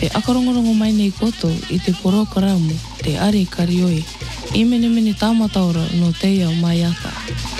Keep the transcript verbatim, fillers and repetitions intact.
Te akarongorongo mai nei koto i te porokaramu, te are karioi, i mene mene tāmataora no teia mai ata.